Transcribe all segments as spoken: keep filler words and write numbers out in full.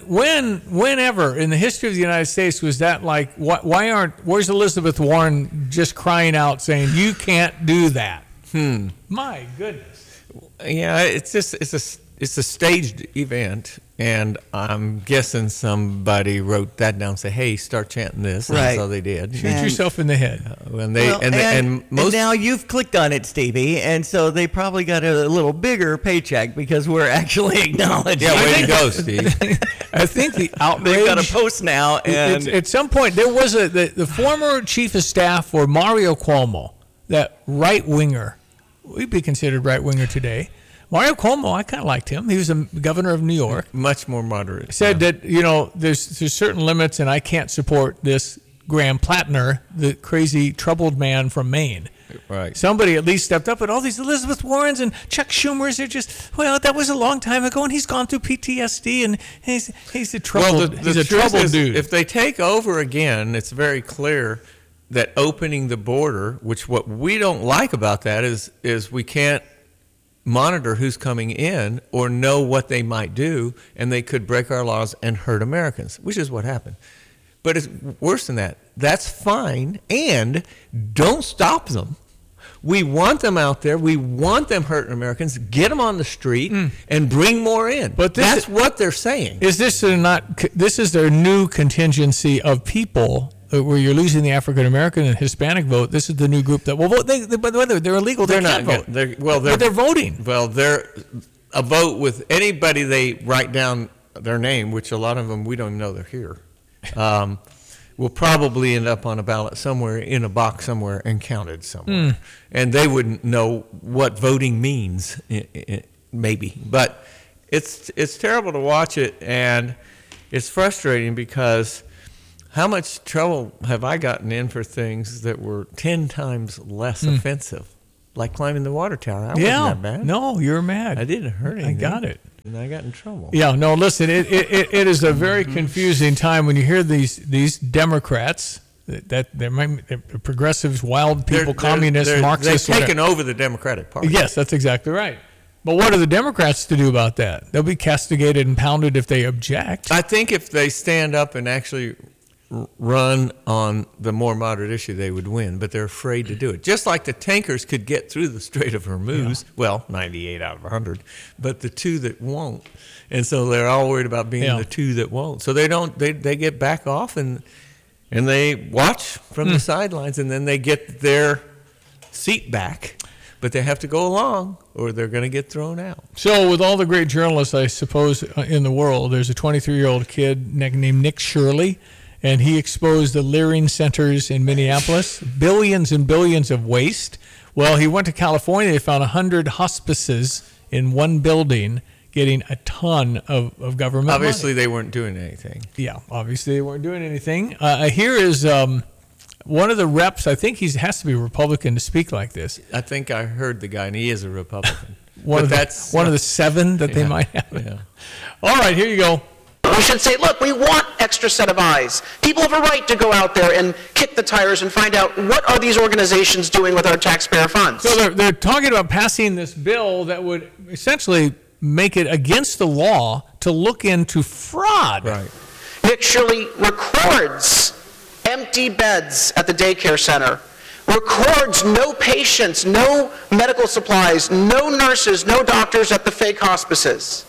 when, whenever in the history of the United States was that like, why, why aren't, where's Elizabeth Warren just crying out saying, you can't do that? Hmm. My goodness. Yeah, it's just, it's a, it's a staged event. And I'm guessing somebody wrote that down and said, hey, start chanting this. Right. And so they did. Shoot And- yourself in the head. Uh, and, they, Well, and, they, and, and most. and now you've clicked on it, Stevie, and so they probably got a little bigger paycheck because we're actually acknowledging. yeah, way it. to go, Steve. I think the outrage. They've got a post now, and It's- at some point, there was a the, the former chief of staff for Mario Cuomo, that right winger. We'd be considered right winger today. Mario Cuomo, I kind of liked him. He was the governor of New York. Much more moderate. Said that, you know, there's there's certain limits, and I can't support this Graham Plattner, the crazy troubled man from Maine. Right. Somebody at least stepped up, and all these Elizabeth Warrens and Chuck Schumers are just, well, that was a long time ago, and he's gone through P T S D, and he's he's a troubled, Well, the, the he's a truth troubled is, dude. if they take over again, it's very clear that opening the border, which what we don't like about that is is we can't monitor who's coming in or know what they might do, and they could break our laws and hurt Americans, which is what happened. But it's worse than that. That's fine, and don't stop them. We want them out there. We want them hurting Americans. Get them on the street Mm. and bring more in. But this that's is- what they're saying. Is this a not? This is their new contingency of people uh, where you're losing the African American and Hispanic vote. This is the new group that will vote. They, they, by the way, they're illegal. They They're can't not. vote. They're, well, they're, but they're voting. Well, they're a vote with anybody they write down their name, which a lot of them we don't even know they're here. Um, will probably end up on a ballot somewhere in a box somewhere and counted somewhere, Mm. and they wouldn't know what voting means, i- i- maybe. But it's it's terrible to watch it, and it's frustrating because how much trouble have I gotten in for things that were ten times less Mm. offensive, like climbing the water tower? That Yeah. wasn't that bad. No, you're mad. I didn't hurt I anything. got it. And I got in trouble. Yeah, no, listen, it, it, it- it is a very confusing time when you hear these these Democrats, that, that they're, they're progressives, wild people, They're- they're- communists, they're- Marxists. They've whatever. taken over the Democratic Party. Yes, that's exactly right. But what are the Democrats to do about that? They'll be castigated and pounded if they object. I think if they stand up and actually r- run on the more moderate issue, they would win, but they're afraid to do it. Just like the tankers could get through the Strait of Hormuz, well, ninety-eight out of one hundred, but the two that won't. And so they're all worried about being Yeah. the two that won't. So they don't, they, they get back off and and they watch from Hmm. the sidelines, and then they get their seat back. But they have to go along or they're going to get thrown out. So, with all the great journalists, I suppose, uh, in the world, there's a twenty-three-year-old kid na- named Nick Shirley, and he exposed the Leering centers in Minneapolis, billions and billions of waste. Well, he went to California. They found one hundred hospices in one building getting a ton of, of government Obviously, money. they weren't doing anything. Yeah, obviously they weren't doing anything. Uh, here is um, one of the reps. I think he has to be a Republican to speak like this. I think I heard the guy, and he is a Republican. One but of the, that's one of the seven that they yeah, might have. Yeah. All right, here you go. We should say, look, we want extra set of eyes. People have a right to go out there and kick the tires and find out what are these organizations doing with our taxpayer funds. So they're, they're talking about passing this bill that would essentially make it against the law to look into fraud. Right. Nick Shirley records empty beds at the daycare center, records no patients, no medical supplies, no nurses, no doctors at the fake hospices.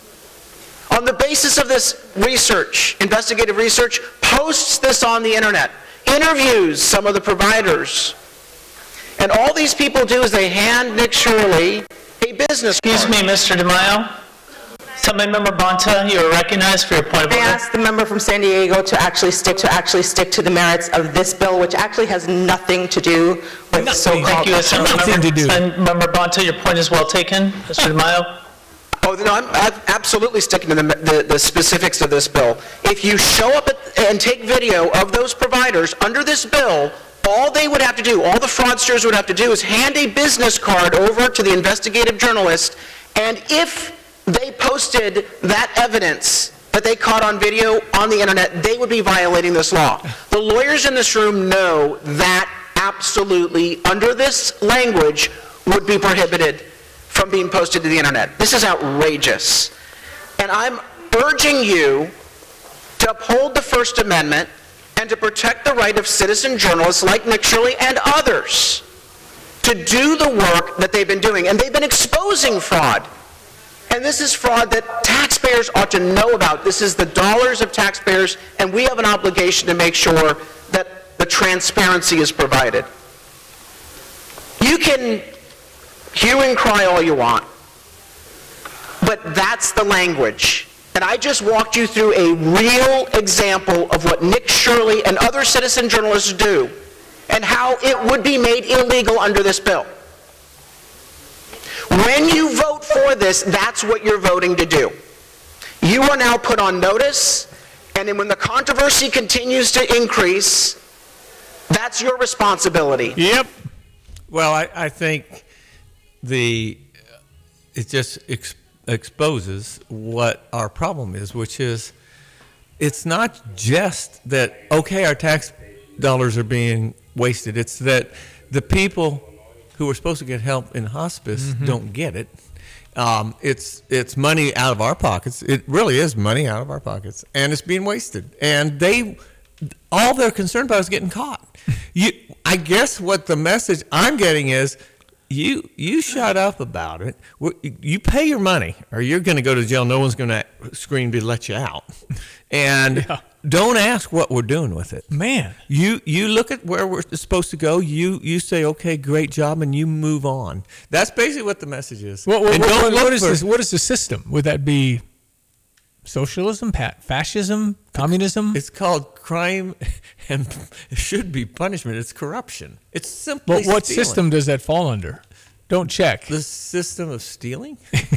On the basis of this research, investigative research, posts this on the internet, interviews some of the providers. And all these people do is they hand Nick Shirley a business card. Excuse me, Mister DeMaio. Assembly-Member Bonta, you are recognized for your point of I order. asked the member from San Diego to actually stick to actually stick to the merits of this bill, which actually has nothing to do with Nothing. so-called. Thank you, Nothing to do. Assemblymember Member Bonta, your point is well taken. Mister DeMaio. Oh, no, I'm I'm absolutely sticking to the, the, the specifics of this bill. If you show up at, and take video of those providers under this bill, all they would have to do, all the fraudsters would have to do is hand a business card over to the investigative journalist, and if they posted that evidence that they caught on video on the internet, they would be violating this law. The lawyers in this room know that absolutely, under this language, would be prohibited from being posted to the internet. This is outrageous. And I'm urging you to uphold the First Amendment and to protect the right of citizen journalists like Nick Shirley and others to do the work that they've been doing. And they've been exposing fraud. And this is fraud that taxpayers ought to know about. This is the dollars of taxpayers, and we have an obligation to make sure that the transparency is provided. You can hue and cry all you want, but that's the language. And I just walked you through a real example of what Nick Shirley and other citizen journalists do and how it would be made illegal under this bill. When you vote for this, that's what you're voting to do. You are now put on notice, and then when the controversy continues to increase, that's your responsibility. Yep. Well, I, I think the it just ex- exposes what our problem is, which is it's not just that, okay, our tax dollars are being wasted. It's that the people who are supposed to get help in hospice mm-hmm. don't get it. Um, it's it's money out of our pockets. It really is money out of our pockets, and it's being wasted. And they, all they're concerned about is getting caught. You, I guess what the message I'm getting is, you you shut up about it. You pay your money, or you're going to go to jail. No one's going to scream to let you out. And yeah. Don't ask what we're doing with it. Man, you you look at where we're supposed to go. You you say, okay, great job, and you move on. That's basically what the message is. What, what, and what, don't what look is for, this? What is the system? Would that be socialism, fascism, communism? It's called crime, and it should be punishment. It's corruption. It's simply. But what stealing. system does that fall under? Don't check. The system of stealing?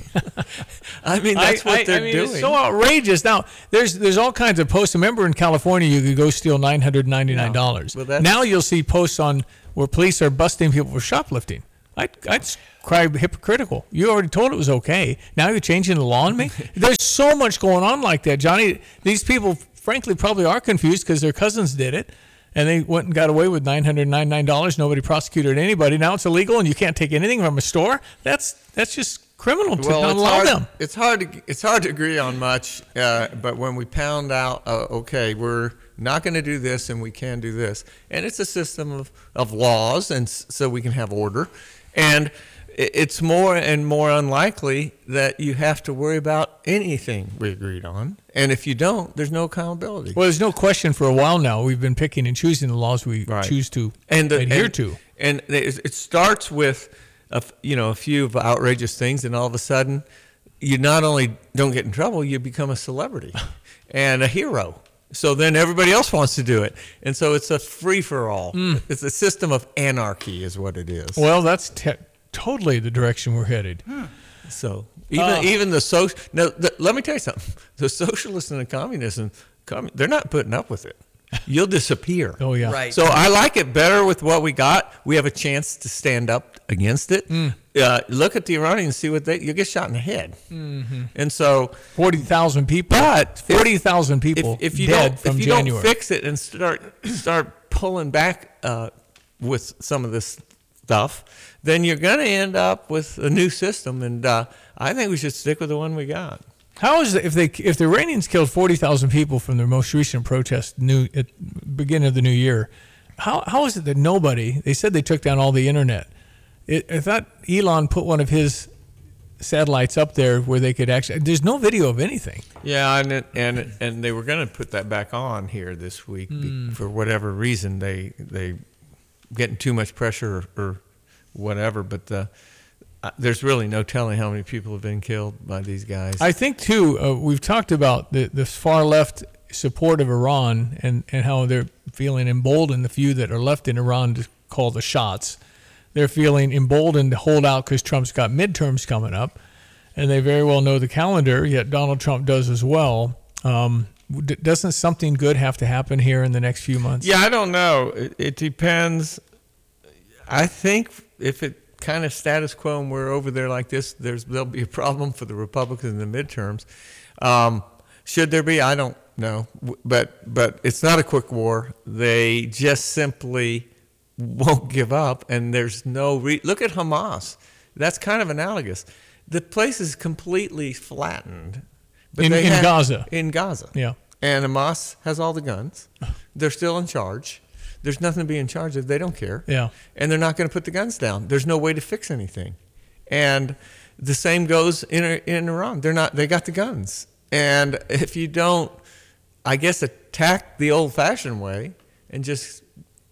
I mean, that's I, what I, they're I mean, doing. It's so outrageous. Now, there's there's all kinds of posts. Remember in California, you could go steal nine hundred ninety-nine dollars. No. Well, now you'll see posts on where police are busting people for shoplifting. I'd, I'd cry hypocritical. You already told it was okay. Now you're changing the law on me? There's so much going on like that, Johnny. These people, frankly, probably are confused because their cousins did it. And they went and got away with nine hundred ninety-nine dollars. Nobody prosecuted anybody. Now it's illegal, and you can't take anything from a store. That's that's just criminal to well, not it's allow hard, them. It's hard to it's hard to agree on much. Uh, but when we pound out, uh, okay, we're not going to do this, and we can do this, and it's a system of, of laws, and s- so we can have order, and it's more and more unlikely that you have to worry about anything we agreed on. And if you don't, there's no accountability. Well, there's no question for a while now we've been picking and choosing the laws we Right. choose to and the, adhere and, to. And it starts with, a, f- you know, a few of outrageous things, and all of a sudden, you not only don't get in trouble, you become a celebrity and a hero. So then everybody else wants to do it. And so it's a free-for-all. Mm. It's a system of anarchy is what it is. Well, that's te- totally the direction we're headed. Hmm. So even Uh, even the social no, the, let me tell you something. The socialists and the communism, commun- they're not putting up with it. You'll disappear. Oh, yeah. Right. So I like it better with what we got. We have a chance to stand up against it. Mm. Uh, look at the Iranians, see what they you get shot in the head. Mm-hmm. And so, forty thousand people. but forty thousand people if, if you dead don't from if you January. don't fix it and start start pulling back uh, with some of this stuff, then you're going to end up with a new system. And uh, I think we should stick with the one we got. How is it if they if the Iranians killed forty thousand people from their most recent protest new at beginning of the new year? How how is it that nobody? They said they took down all the internet. It, I thought Elon put one of his satellites up there where they could actually. There's no video of anything. Yeah, and it, and and they were going to put that back on here this week Mm. be, for whatever reason. They they getting too much pressure or, or whatever. But the, uh, there's really no telling how many people have been killed by these guys. I think too. Uh, we've talked about the the far left support of Iran and and how they're feeling emboldened. The few that are left in Iran to call the shots. They're feeling emboldened to hold out because Trump's got midterms coming up, and they very well know the calendar. Yet Donald Trump does as well. Um, d- doesn't something good have to happen here in the next few months? Yeah, I don't know. It, it depends. I think if it kind of status quo and we're over there like this, there's there'll be a problem for the Republicans in the midterms. Um, should there be? I don't know. But but it's not a quick war. They just simply won't give up, and there's no re- look at Hamas. That's kind of analogous. The place is completely flattened. But In- they in have- Gaza. In Gaza. Yeah. and Hamas has all the guns. They're still in charge. There's nothing to be in charge of. They don't care. Yeah. And they're not going to put the guns down. There's no way to fix anything. And the same goes in in Iran. They're not. They got the guns. And if you don't, I guess, attack the old-fashioned way and just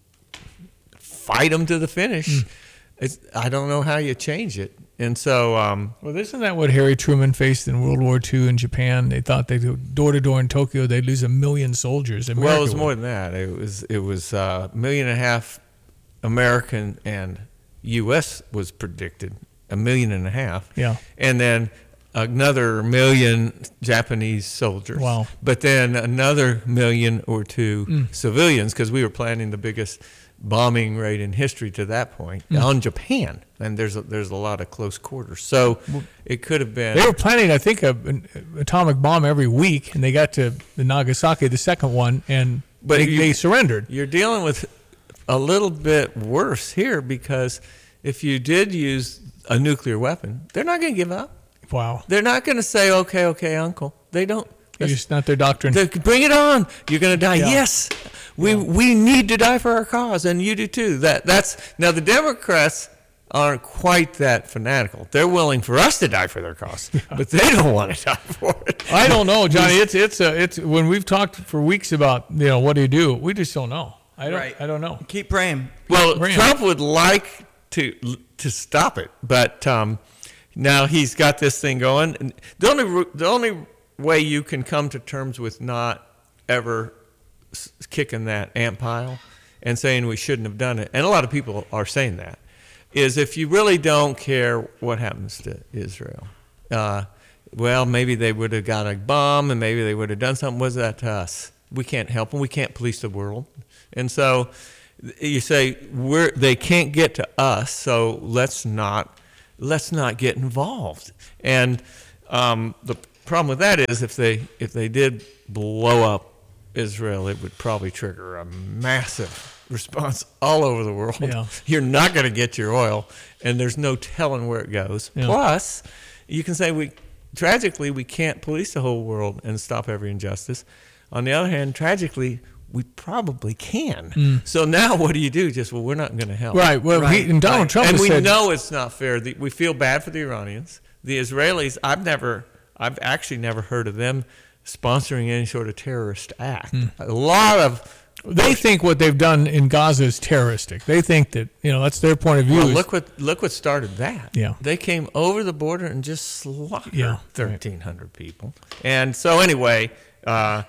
fight them to the finish, mm. it's, I don't know how you change it. And so, um, well, isn't that what Harry Truman faced in World War Two in Japan? They thought they would door to door in Tokyo, they'd lose a million soldiers. America well, it was would. more than that. It was it was uh, a million and a half American, and U S was predicted a million and a half. Yeah, and then another million Japanese soldiers. Wow. But then another million or two mm. civilians, because we were planning the biggest bombing rate in history to that point mm. on Japan, and there's a, there's a lot of close quarters. So it could have been. They were planning, I think, a, an atomic bomb every week, and they got to the Nagasaki, the second one, and but they, you, they surrendered. You're dealing with a little bit worse here, because if you did use a nuclear weapon, they're not going to give up. Wow. They're not going to say, okay, okay, uncle. They don't. It's just not their doctrine. They, bring it on. You're going to die. Yeah. Yes. We yeah. we need to die for our cause, and you do too. That that's now the Democrats aren't quite that fanatical. They're willing for us to die for their cause, yeah. but they don't want to die for it. I don't know, Johnny. It's it's a, it's when we've talked for weeks about, you know, what do you do? We just don't know. I don't right. I don't know. Keep praying. Well, Keep praying. Trump would like to to stop it, but um, now he's got this thing going. And the only the only way you can come to terms with not ever kicking that ant pile and saying we shouldn't have done it, and a lot of people are saying that, is if you really don't care what happens to Israel. Uh, well, maybe they would have got a bomb, and maybe they would have done something. What's that to us? We can't help them. We can't police the world. And so you say we're they can't get to us, so let's not let's not get involved. And um, the problem with that is if they if they did blow up Israel, it would probably trigger a massive response all over the world. Yeah. You're not going to get your oil, and there's no telling where it goes. Yeah. Plus, you can say we tragically we can't police the whole world and stop every injustice. On the other hand, tragically, we probably can. Mm. So now what do you do? Just, well, we're not going to help. Right. Well, Right. He, and Donald Right. Trump and has we said, know it's not fair. The, we feel bad for the Iranians. The Israelis, I've never, I've actually never heard of them sponsoring any sort of terrorist act. Mm. A lot of they think what they've done in Gaza is terroristic. They think that, you know, that's their point of view. well, is- look what look what started that. Yeah. They came over the border and just slaughtered Yeah, right. thirteen hundred people. And so anyway, uh,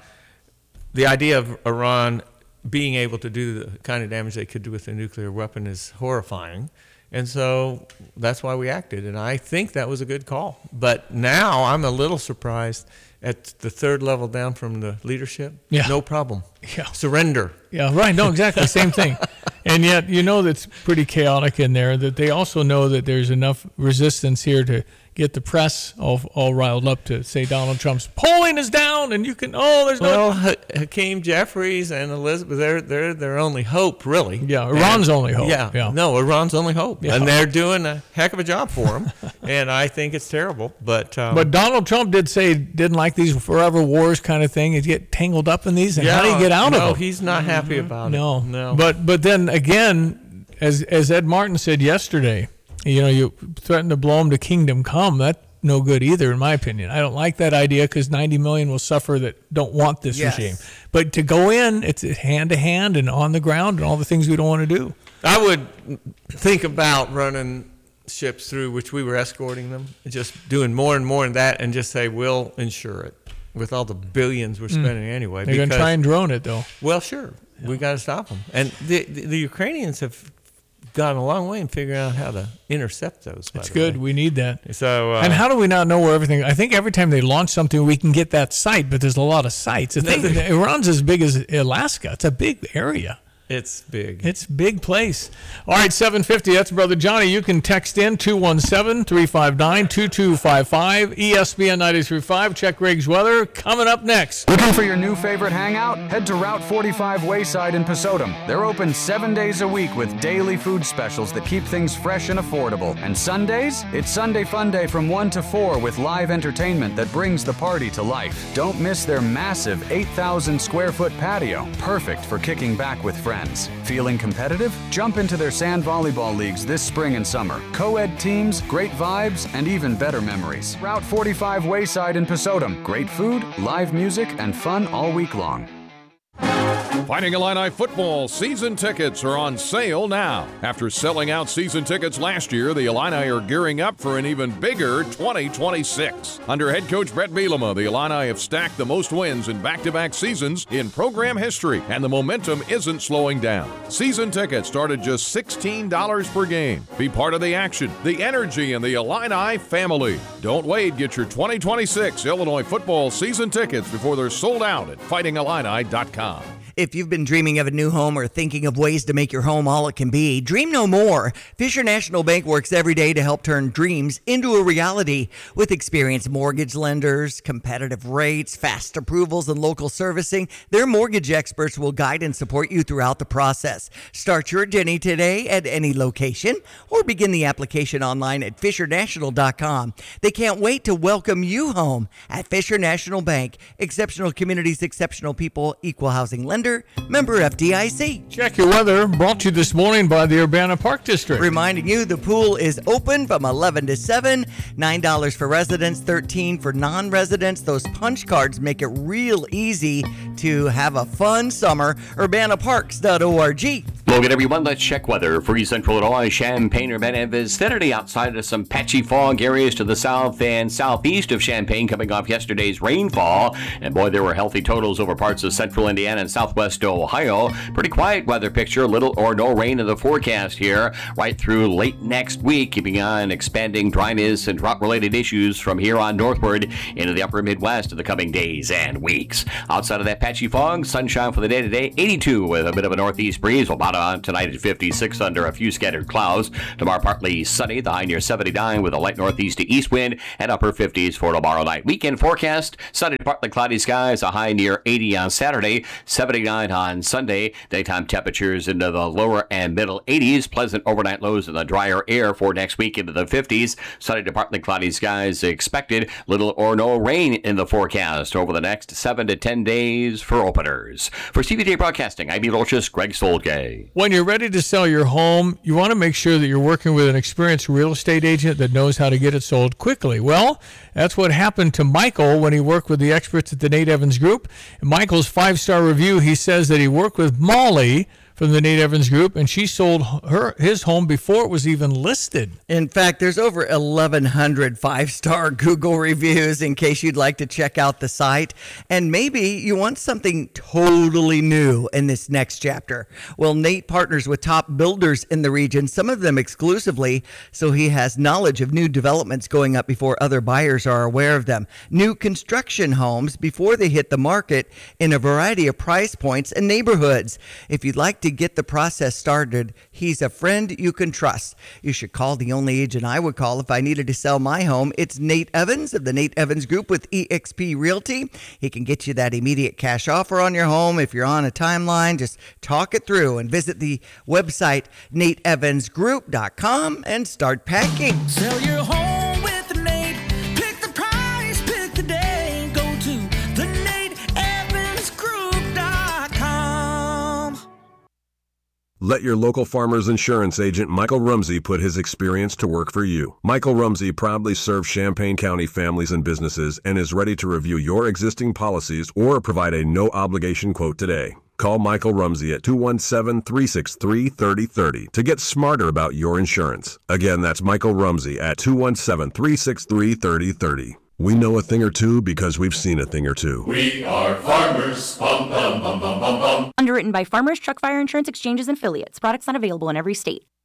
the idea of Iran being able to do the kind of damage they could do with a nuclear weapon is horrifying. And so that's why we acted. And I think that was a good call. But now I'm a little surprised at the third level down from the leadership. Yeah. No problem. Yeah. Surrender. Yeah, right. No, exactly. Same thing. And yet, you know, that's pretty chaotic in there, that they also know that there's enough resistance here to get the press all, all riled up to say Donald Trump's polling is down and you can, oh, there's no. Well, Ha- Hakeem Jeffries and Elizabeth, they're, they're their only hope, really. Yeah, Iran's And- only hope. Yeah, Yeah. no, Iran's only hope. Yeah. And they're doing a heck of a job for them. And I think it's terrible. But, um, But Donald Trump did say didn't like these forever wars kind of thing. You get tangled up in these, and how do you get out no, of them? he's not happy about No, it. No. But but then again, as as Ed Martin said yesterday, you know, you threaten to blow them to kingdom come. That's no good either, in my opinion. I don't like that idea because ninety million will suffer that don't want this Yes. regime. But to go in, it's hand to hand and on the ground and all the things we don't want to do. I would think about running ships through, which we were escorting them, just doing more and more in that, and just say, we'll insure it with all the billions we're spending anyway. They're going to because- try and drone it, though. Well, sure. We got to stop them. And the, the the Ukrainians have gone a long way in figuring out how to intercept those. by It's the good. way. We need that. So, uh, And how do we not know where everything? I think every time they launch something, we can get that site, but there's a lot of sites. The thing, Iran's as big as Alaska. It's a big area. It's big. It's a big place. All right, seven fifty, that's Brother Johnny. You can text in two one seven, three five nine, two two five five, E S P N ninety-three point five. Check Greg's weather. Coming up next. Looking for your new favorite hangout? Head to Route forty-five Wayside in Pasodum. They're open seven days a week with daily food specials that keep things fresh and affordable. And Sundays? It's Sunday Fun Day from one to four with live entertainment that brings the party to life. Don't miss their massive eight thousand square foot patio, perfect for kicking back with friends. Feeling competitive? Jump into their sand volleyball leagues this spring and summer. Co-ed teams, great vibes, and even better memories. Route forty-five Wayside in Pasodum. Great food, live music, and fun all week long. Fighting Illini football season tickets are on sale now. After selling out season tickets last year, the Illini are gearing up for an even bigger twenty twenty-six. Under head coach Brett Bielema, the Illini have stacked the most wins in back-to-back seasons in program history, and the momentum isn't slowing down. Season tickets start at just sixteen dollars per game. Be part of the action, the energy, and the Illini family. Don't wait. Get your twenty twenty-six Illinois football season tickets before they're sold out at fighting illini dot com. If you've been dreaming of a new home or thinking of ways to make your home all it can be, dream no more. Fisher National Bank works every day to help turn dreams into a reality. With experienced mortgage lenders, competitive rates, fast approvals, and local servicing, their mortgage experts will guide and support you throughout the process. Start your journey today at any location or begin the application online at fisher national dot com. They can't wait to welcome you home at Fisher National Bank. Exceptional communities, exceptional people, equal housing lender. Member F D I C. Check your weather, brought to you this morning by the Urbana Park District. Reminding you the pool is open from eleven to seven, nine dollars for residents, thirteen dollars for non-residents. Those punch cards make it real easy to have a fun summer. urbana parks dot org. Logan, everyone, let's check weather for East Central Illinois, Champaign, Urbana, vicinity outside of some patchy fog areas to the south and southeast of Champaign coming off yesterday's rainfall. And boy, there were healthy totals over parts of central Indiana and southwest Ohio. Pretty quiet weather picture, little or no rain in the forecast here right through late next week, keeping on expanding dryness and drought-related issues from here on northward into the upper Midwest in the coming days and weeks. Outside of that patchy fog, sunshine for the day today, eighty-two with a bit of a northeast breeze. We'll bottom on tonight at fifty-six under a few scattered clouds. Tomorrow partly sunny, the high near seventy-nine with a light northeast to east wind and upper fifties for tomorrow night. Weekend forecast, sunny to partly cloudy skies, a high near eighty on Saturday, seventy-nine on Sunday. Daytime temperatures into the lower and middle eighties. Pleasant overnight lows in the drier air for next week into the fifties. Sunny to partly cloudy skies expected. Little or no rain in the forecast over the next seven to ten days for openers. For C B J Broadcasting, I'm meteorologist Greg Solgay. When you're ready to sell your home, you want to make sure that you're working with an experienced real estate agent that knows how to get it sold quickly. Well, that's what happened to Michael when he worked with the experts at the Nate Evans Group. In Michael's five-star review, he says that he worked with Molly from the Nate Evans Group, and she sold her his home before it was even listed. In fact, there's over eleven hundred five-star Google reviews in case you'd like to check out the site. And maybe you want something totally new in this next chapter. Well, Nate partners with top builders in the region, some of them exclusively, so he has knowledge of new developments going up before other buyers are aware of them. New construction homes before they hit the market in a variety of price points and neighborhoods. If you'd like to get the process started, he's a friend you can trust. You should call the only agent I would call if I needed to sell my home. It's Nate Evans of the Nate Evans Group with E X P Realty. He can get you that immediate cash offer on your home. If you're on a timeline, just talk it through and visit the website nate evans group dot com and start packing. Sell your home with Nate. Pick the price, pick the day. Go to the nate evans group dot com. Let your local Farmers Insurance agent Michael Rumsey put his experience to work for you. Michael Rumsey proudly serves Champaign County families and businesses and is ready to review your existing policies or provide a no-obligation quote today. Call Michael Rumsey at two one seven, three six three, three zero three zero to get smarter about your insurance. Again, that's Michael Rumsey at two one seven, three six three, three zero three zero. We know a thing or two because we've seen a thing or two. We are farmers. Bum, bum, bum, bum, bum, bum. Underwritten by Farmers Truck Fire Insurance Exchanges and Affiliates. Products not available in every state.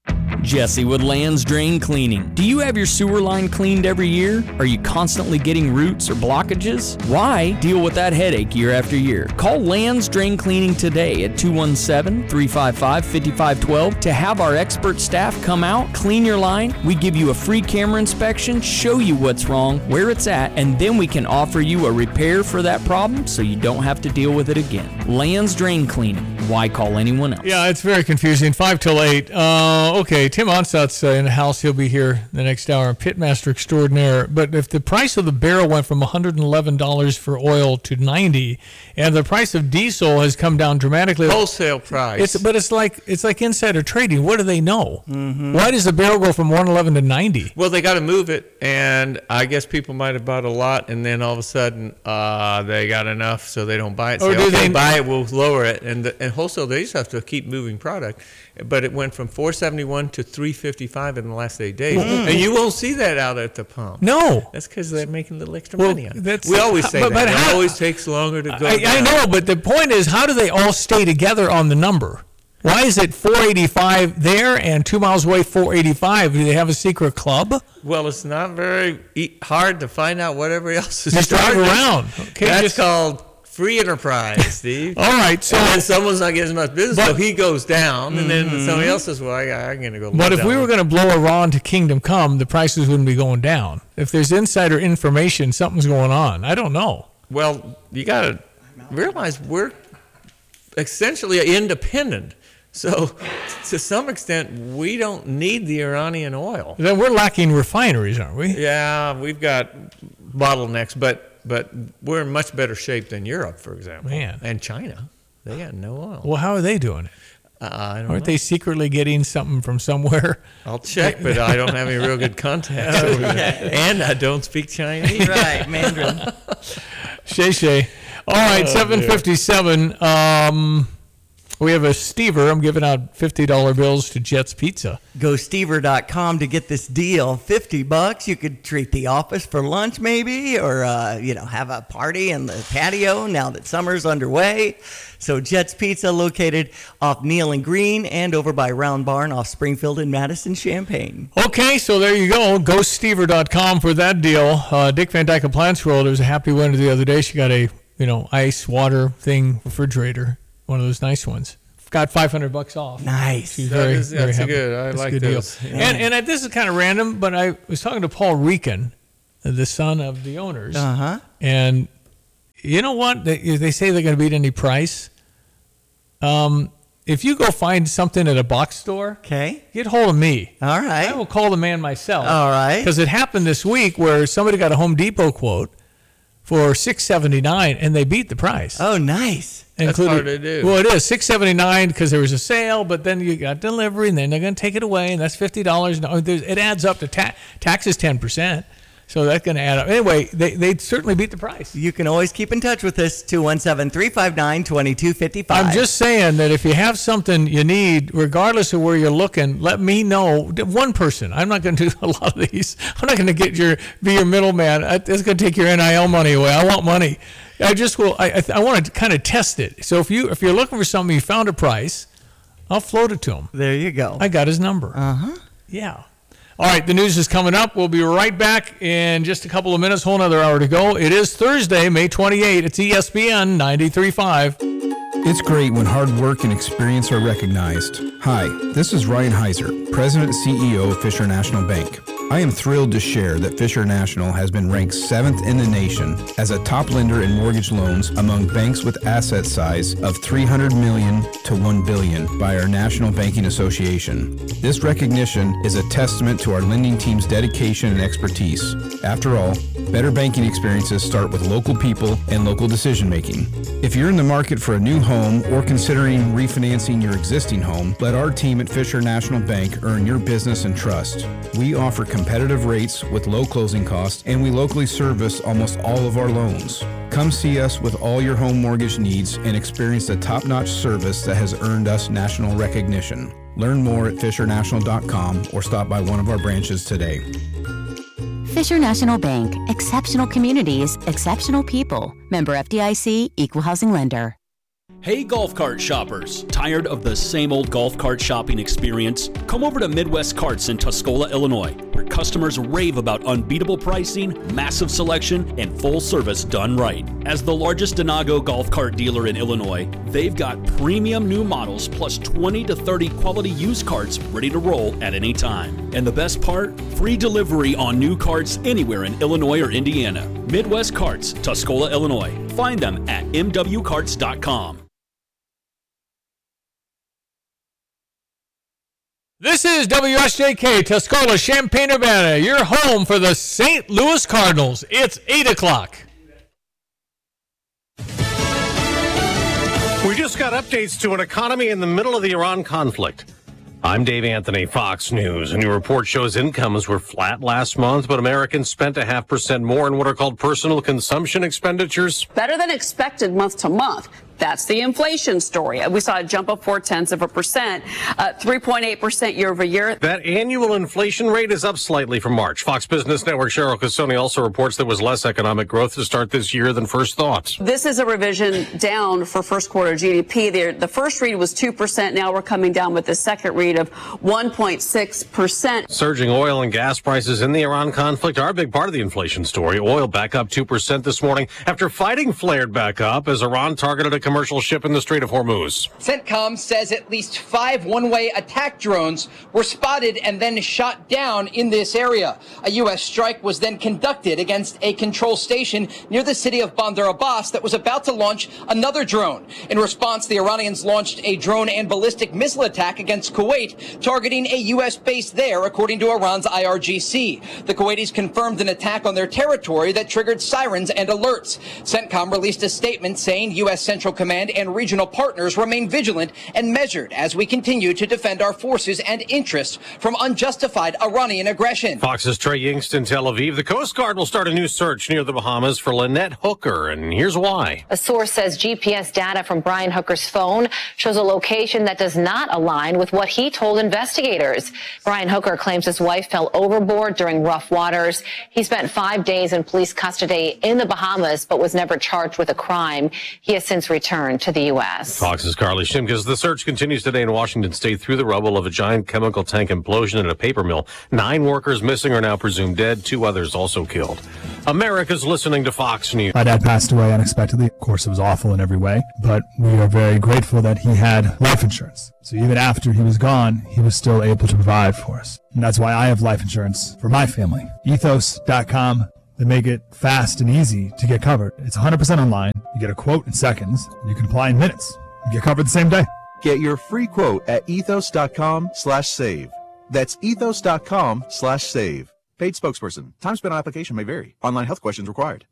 Jesse with Land's Drain Cleaning. Do you have your sewer line cleaned every year? Are you constantly getting roots or blockages? Why deal with that headache year after year? Call Land's Drain Cleaning today at two one seven, three five five, five five one two to have our expert staff come out, clean your line. We give you a free camera inspection, show you what's wrong, where it's at, and then we can offer you a repair for that problem so you don't have to deal with it again. Land's Drain Cleaning. Why call anyone else? Yeah, it's very confusing. Five till eight. Uh, okay, Tim Onsat's uh, in the house. He'll be here the next hour. Pitmaster extraordinaire. But if the price of the barrel went from one hundred eleven dollars for oil to ninety dollars, and the price of diesel has come down dramatically, wholesale price. It's but it's like it's like insider trading. What do they know? Mm-hmm. Why does the barrel go from one hundred eleven to ninety? Well, they got to move it, and I guess people might have bought a lot, and then all of a sudden uh, they got enough, so they don't buy it. Or Say, do okay, they buy it, we'll lower it, and the, and wholesale they just have to keep moving product. But it went from four seventy-one to three fifty-five in the last eight days, Mm. and you won't see that out at the pump. No, that's because they're making a little extra Well, money on it. that's- We always say but- that. but It how- always takes longer to go. I, I down. know, but the point is, how do they all stay together on the number? Why is it four eighty-five there and two miles away four eighty-five? Do they have a secret club? Well, it's not very e- hard to find out what everybody else is Just drive charging. around. Okay, That's just- called free enterprise, Steve. All right, so- and then someone's not getting as much business, But- so he goes down, and then Mhm. somebody else says, "Well, I, I'm going to go." But if down. we were going to blow Iran to kingdom come, the prices wouldn't be going down. If there's insider information, something's going on. I don't know. Well, you got to realize we're essentially independent. So, to some extent, we don't need the Iranian oil. Then we're lacking refineries, aren't we? Yeah, we've got bottlenecks, but but we're in much better shape than Europe, for example, Man. and China. They got no oil. Well, how are they doing it? Uh, I don't Aren't know. they secretly getting something from somewhere? I'll check, but I don't have any real good contacts over there. And I don't speak Chinese. Right, Mandarin. Shay Shay. All right, Oh, seven fifty-seven. Um, we have a Stever. I'm giving out fifty dollar bills to Jets Pizza. Go Stever dot com to get this deal. fifty bucks. You could treat the office for lunch maybe, or, uh, you know, have a party in the patio now that summer's underway. So Jets Pizza located off Neal and Green and over by Round Barn off Springfield and Madison Champaign. Okay, so there you go. Go Stever dot com for that deal. Uh, Dick Van Dyke Appliance World. There was a happy winner the other day. She got a, you know, ice, water thing, refrigerator. One of those nice ones. Got five hundred bucks off. Nice. She's That very, is- very that's happy. good. I That's a like good those. deal. Yeah. And, and I, this is kind of random, but I was talking to Paul Rican, the son of the owners. Uh-huh. And you know what? They, they say they're going to beat any price. Um, if you go find something at a box store, okay, get hold of me. All right. I will call the man myself. All right. Because it happened this week where somebody got a Home Depot quote for six seventy-nine, and they beat the price. Oh, nice. That's Included- hard to do. Well, it is six seventy-nine because there was a sale, but then you got delivery, and then they're going to take it away, and that's fifty dollars. No, there's- it adds up to ta- taxes ten percent, so that's going to add up. Anyway, they they certainly beat the price. You can always keep in touch with us, two one seven, three five nine, two two five five. I'm just saying that if you have something you need, regardless of where you're looking, let me know. One person. I'm not going to do a lot of these. I'm not going to get your be your middleman. I- It's going to take your N I L money away. I want money. I just will. I I, I want to kind of test it. So if you if you're looking for something, you found a price, I'll float it to him. There you go. I got his number. Uh huh. Yeah. All right, the news is coming up. We'll be right back in just a couple of minutes, whole another hour to go. It is Thursday, May twenty-eighth. It's E S P N ninety-three point five. It's great when hard work and experience are recognized. Hi, this is Ryan Heiser, President and C E O of Fisher National Bank. I am thrilled to share that Fisher National has been ranked seventh in the nation as a top lender in mortgage loans among banks with asset size of three hundred million dollars to one billion dollars by our National Banking Association. This recognition is a testament to our lending team's dedication and expertise. After all, better banking experiences start with local people and local decision making. If you're in the market for a new home or considering refinancing your existing home, let our team at Fisher National Bank earn your business and trust. We offer competitive rates with low closing costs, and we locally service almost all of our loans. Come see us with all your home mortgage needs and experience the top-notch service that has earned us national recognition. Learn more at fisher national dot com or stop by one of our branches today. Fisher National Bank. Exceptional communities, exceptional people. Member F D I C, Equal Housing Lender. Hey golf cart shoppers, tired of the same old golf cart shopping experience? Come over to Midwest Carts in Tuscola, Illinois, where customers rave about unbeatable pricing, massive selection, and full service done right. As the largest Denago golf cart dealer in Illinois, they've got premium new models plus twenty to thirty quality used carts ready to roll at any time. And the best part? Free delivery on new carts anywhere in Illinois or Indiana. Midwest Carts, Tuscola, Illinois. Find them at m w carts dot com. This is W S J K, Tuscola, Champaign-Urbana, your home for the Saint Louis Cardinals. It's eight o'clock. We just got updates to an economy in the middle of the Iran conflict. I'm Dave Anthony, Fox News. A new report shows incomes were flat last month, but Americans spent a half percent more in what are called personal consumption expenditures. Better than expected month to month. That's the inflation story. We saw a jump of four tenths of a percent, uh, three point eight percent year over year. That annual inflation rate is up slightly from March. Fox Business Network Cheryl Casoni also reports there was less economic growth to start this year than first thought. This is a revision down for first quarter G D P. The, the first read was two percent. Now we're coming down with the second read of one point six percent. Surging oil and gas prices in the Iran conflict are a big part of the inflation story. Oil back up two percent this morning after fighting flared back up as Iran targeted a commercial ship in the Strait of Hormuz. CENTCOM says at least five one-way attack drones were spotted and then shot down in this area. A U S strike was then conducted against a control station near the city of Bandar Abbas that was about to launch another drone. In response, the Iranians launched a drone and ballistic missile attack against Kuwait, targeting a U S base there, according to Iran's I R G C. The Kuwaitis confirmed an attack on their territory that triggered sirens and alerts. CENTCOM released a statement saying U S Central Command and regional partners remain vigilant and measured as we continue to defend our forces and interests from unjustified Iranian aggression. Fox's Trey Yingst in Tel Aviv. The Coast Guard will start a new search near the Bahamas for Lynette Hooker, and here's why. A source says G P S data from Brian Hooker's phone shows a location that does not align with what he told investigators. Brian Hooker claims his wife fell overboard during rough waters. He spent five days in police custody in the Bahamas, but was never charged with a crime. He has since returned to the U S. Fox's Carly Shimkus. The search continues today in Washington State through the rubble of a giant chemical tank implosion at a paper mill. Nine workers missing are now presumed dead. Two others also killed. America's listening to Fox News. My dad passed away unexpectedly. Of course, it was awful in every way, but we are very grateful that he had life insurance. So even after he was gone, he was still able to provide for us. And that's why I have life insurance for my family. ethos dot com. They make it fast and easy to get covered. It's one hundred percent online. You get a quote in seconds. And you can apply in minutes. You get covered the same day. Get your free quote at ethos dot com slash save. That's ethos dot com slash save. Paid spokesperson. Time spent on application may vary. Online health questions required.